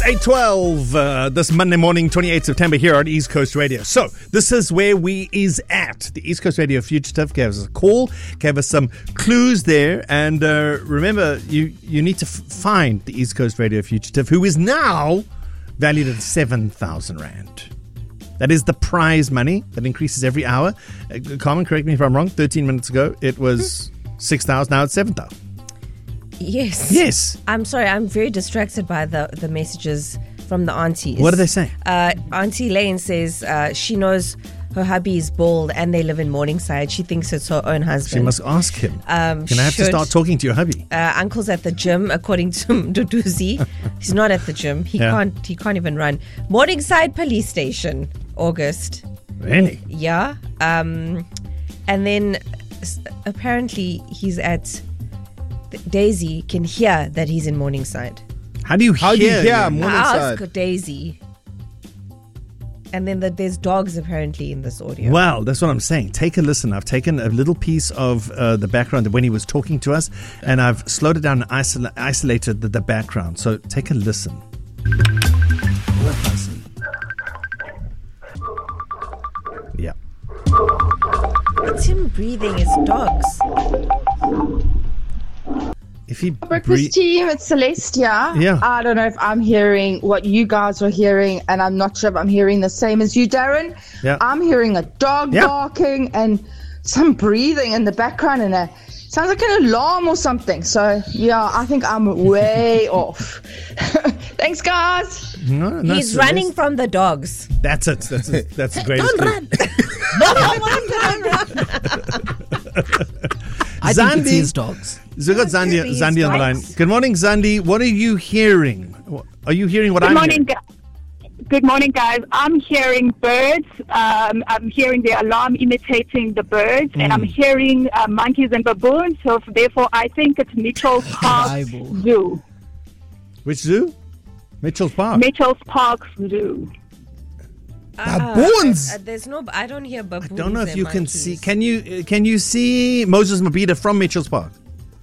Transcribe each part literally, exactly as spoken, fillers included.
It's eight twelve uh, this Monday morning, twenty-eighth of September here on East Coast Radio. So this is where we is at. The East Coast Radio Fugitive gave us a call, gave us some clues there. And uh, remember, you, you need to f- find the East Coast Radio Fugitive, who is now valued at seven thousand rand. That is the prize money that increases every hour. Uh, Carmen, correct me if I'm wrong. thirteen minutes ago, it was six thousand. Now it's seven thousand. Yes. Yes. I'm sorry. I'm very distracted by the, the messages from the aunties. What are they saying? Uh, Auntie Lane says uh, she knows her hubby is bald and they live in Morningside. She thinks it's her own husband. She must ask him. Um, Can I have should, to start talking to your hubby? Uh, uncle's at the gym, according to Duduzi. He's not at the gym. He Yeah. can't. He can't even run. Morningside Police Station, August. Really? Yeah. Um, and then s- apparently he's at Daisy. Can hear that he's in Morningside. How do you How do hear? you hear Ask Morningside? Daisy. And then the, there's dogs apparently in this audio. Well, that's what I'm saying. Take a listen. I've taken a little piece of uh, the background when he was talking to us, and I've slowed it down and isol- isolated the, the background. So take a listen. Yeah. It's him breathing his dogs. If he Breakfast breathe, team, it's Celeste here. Yeah. I don't know if I'm hearing what you guys are hearing, and I'm not sure if I'm hearing the same as you, Darren. Yeah. I'm hearing a dog Yeah. barking and some breathing in the background, and a sounds like an alarm or something. So, yeah, I think I'm way off. Thanks, guys. no, no, He's so running that's- from the dogs. That's it. That's it. That's the greatest. Don't thing. run. I think it's Zandi. his dogs. So we got Zandi, Could be his Zandi on the line. dogs. Good morning, Zandi. What are you hearing? Are you hearing what Good I'm morning, hearing? gu- good morning, guys. I'm hearing birds. Um, I'm hearing the alarm imitating the birds, and I'm hearing uh, monkeys and baboons. So therefore, I think it's Mitchell's Park Bible. Zoo. Which zoo? Mitchell's Park. Mitchell's Park Zoo. Baboons! Uh, there's no. I don't hear baboons. I don't know if and you can monkeys. see. Can you? uh, Can you see Moses Mabhida from Mitchell's Park?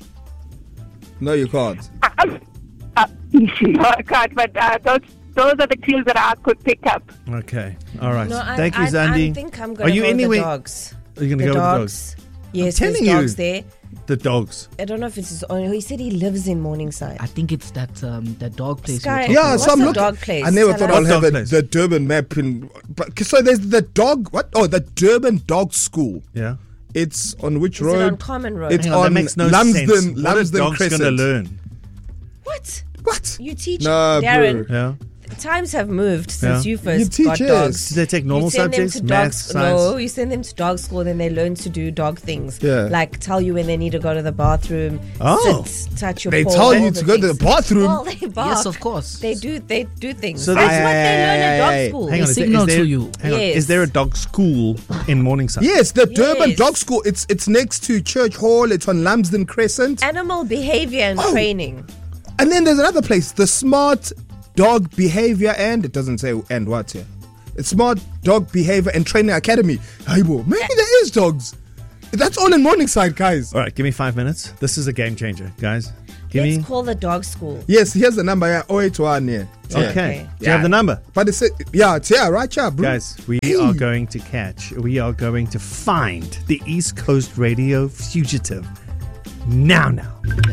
No, you can't. Uh, uh, no, I can't, but uh, those, those are the clues that I could pick up. Okay. All right. No, I, Thank you, I, Zandi. I think I'm Are going to you go with anyway? the dogs. Are you going The to go dogs. Yes, telling there's you. dogs there. with the dogs? The dogs. I don't know if it's his own. He said he lives in Morningside. I think it's that um, that dog place. Sky- we were talking Yeah, What's so I'm the looking. dog place? I never Tell thought us. I'll What have dog a, place? the Durban map in. But, so there's the dog. What? Oh, the Durban Dog School. Yeah. It's on which Is road? it on Common Road? It's Hang on, that on makes no Lumsden, sense. What are Lumsden dogs going to Crescent. learn? What? What? You teach Nah, Darren. bro. Yeah. Times have moved since Yeah. you first You got teach dogs. us. Do they take normal you send subjects? them to Math, dog, science? No, you send them to dog school, then they learn to do dog things. Yeah. Like tell you when they need to go to the bathroom. Oh. sit, touch your They paw, tell all you the to go to the things. bathroom. Well, they bark. Yes, of course. They do. They do things. So That's they- what they learn at dog Aye, aye, aye. school. Hang on. They Is there, signal is there, to you. hang on. Yes. Is there a dog school in Morningside? Yes, the Durban Yes. Dog School. It's it's next to Church Hall. It's on Lumsden Crescent. Animal behavior and Oh. training. And then there's another place, the Smart Dog Behavior and it doesn't say and what here. It's Smart Dog Behavior and Training Academy. Aibo, maybe there is dogs. That's all in Morningside, guys. All right. Give me five minutes. This is a game changer, guys. Give Let's me. call the dog school. Yes, here's the number. Yeah, oh eight one. Yeah. Okay. Okay. Do you have the number? But it's yeah, it's yeah, right, yeah, bro. Guys, we are going to catch, we are going to find the East Coast Radio Fugitive. Now, now.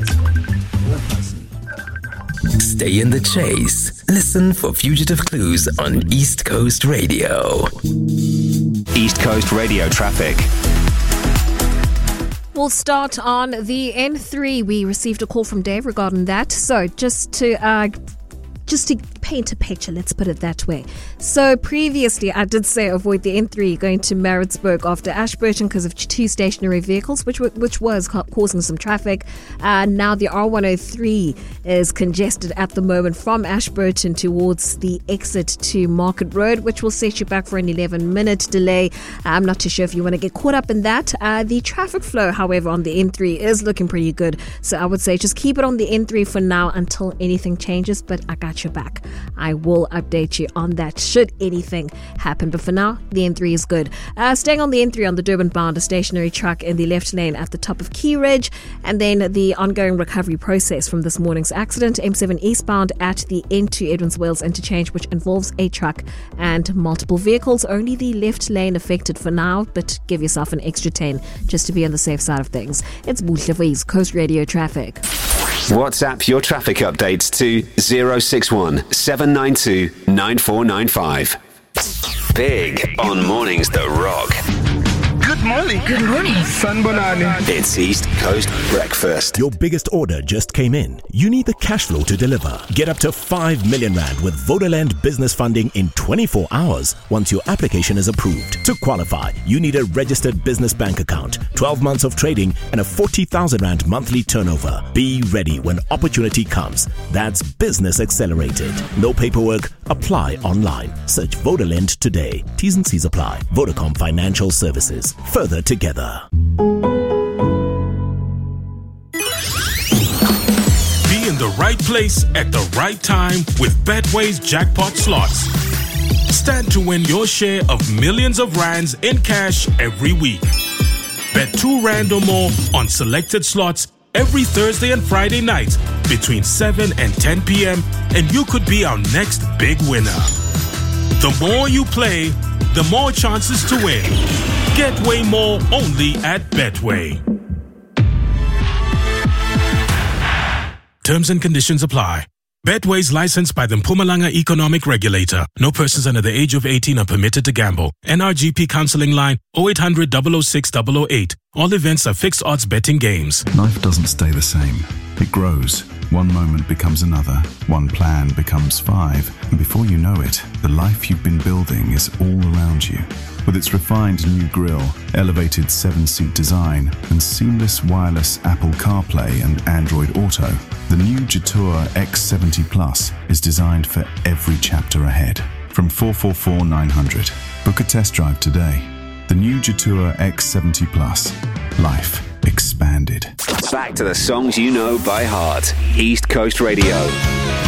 Stay in the chase. Listen for fugitive clues on East Coast Radio. East Coast Radio traffic. We'll start on the N three. We received a call from Dave regarding that. So just to uh, just to paint a picture, let's put it that way. So previously, I did say avoid the N three going to Maritzburg after Ashburton because of two stationary vehicles, which were, which was ca- causing some traffic. Uh, now the R one oh three is congested at the moment from Ashburton towards the exit to Market Road, which will set you back for an eleven minute delay. I'm not too sure if you want to get caught up in that. Uh, the traffic flow, however, on the N three is looking pretty good. So I would say just keep it on the N three for now until anything changes, but I got your back. I will update you on that should anything happen. But for now, the N three is good. Uh, staying on the N three on the Durban bound, a stationary truck in the left lane at the top of Key Ridge, and then the ongoing recovery process from this morning's accident. M seven eastbound at the N two Edmonds Wales interchange, which involves a truck and multiple vehicles. Only the left lane affected for now, but give yourself an extra ten just to be on the safe side of things. It's Buhle for East Coast Radio Traffic. WhatsApp your traffic updates to zero six one seven nine two nine four nine five. Big on Mornings The Rock. Good morning. Good morning. Sanbonani. It's East Coast Breakfast. Your biggest order just came in. You need the cash flow to deliver. Get up to five million rand with Vodaland business funding in twenty-four hours once your application is approved. To qualify, you need a registered business bank account, twelve months of trading, and a forty thousand rand monthly turnover. Be ready when opportunity comes. That's Business Accelerated. No paperwork. Apply online. Search Vodaland today. T's and C's apply. Vodacom Financial Services. Further together. Be in the right place at the right time with Betway's jackpot slots. Stand to win your share of millions of rands in cash every week. Bet two rand or more on selected slots every Thursday and Friday night between seven and ten p.m. and you could be our next big winner. The more you play, the more chances to win. Get way more only at Betway. Terms and conditions apply. Betway is licensed by the Mpumalanga Economic Regulator. No persons under the age of eighteen are permitted to gamble. N R G P counseling line oh eight hundred, double oh six, double oh eight. All events are fixed odds betting games. Life doesn't stay the same. It grows. One moment becomes another. One plan becomes five. And before you know it, the life you've been building is all around you. With its refined new grille, elevated seven-seat design, and seamless wireless Apple CarPlay and Android Auto, the new Jetour X seventy Plus is designed for every chapter ahead. From four four four nine hundred. Book a test drive today. The new Jetour X seventy Plus. Life expanded. Back to the songs you know by heart. East Coast Radio.